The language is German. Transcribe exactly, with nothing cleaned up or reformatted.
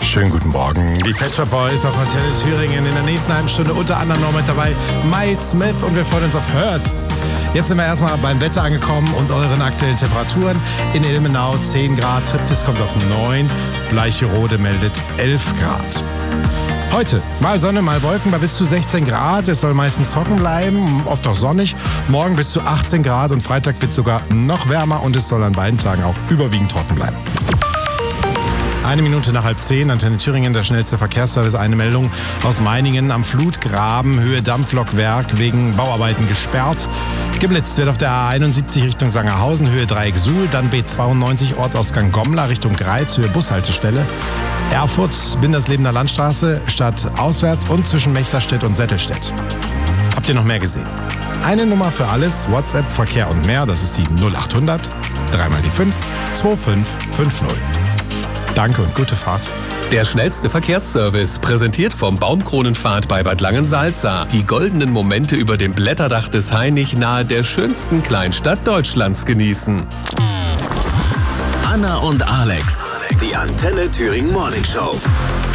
Schönen guten Morgen. Die Pet Shop Boys auf Antenne Thüringen. In der nächsten halben Stunde unter anderem noch mit dabei Miles Smith und wir freuen uns auf Hertz. Jetzt sind wir erstmal beim Wetter angekommen und euren aktuellen Temperaturen. In Ilmenau zehn Grad, Triptis kommt auf neun, Bleicherode meldet elf Grad. Heute mal Sonne, mal Wolken bei bis zu sechzehn Grad. Es soll meistens trocken bleiben, oft auch sonnig. Morgen bis zu achtzehn Grad und Freitag wird sogar noch wärmer und es soll an beiden Tagen auch überwiegend trocken bleiben. Eine Minute nach halb zehn, Antenne Thüringen, der schnellste Verkehrsservice. Eine Meldung aus Meiningen am Flutgraben, Höhe Dampflokwerk, wegen Bauarbeiten gesperrt. Geblitzt wird auf der A einundsiebzig Richtung Sangerhausen, Höhe Dreieck Suhl, dann B zweiundneunzig Ortsausgang Gommla Richtung Greiz, Höhe Bushaltestelle. Erfurt, Binderslebener Landstraße, Stadt auswärts und zwischen Mechterstedt und Sättelstedt. Habt ihr noch mehr gesehen? Eine Nummer für alles, WhatsApp, Verkehr und mehr, das ist die null achthundert, dreimal die fünf, zwei fünf fünf null. Danke und gute Fahrt. Der schnellste Verkehrsservice, präsentiert vom Baumkronenpfad bei Bad Langensalza. Die goldenen Momente über dem Blätterdach des Hainich nahe der schönsten Kleinstadt Deutschlands genießen. Anna und Alex, die Antenne Thüringen Morning Show.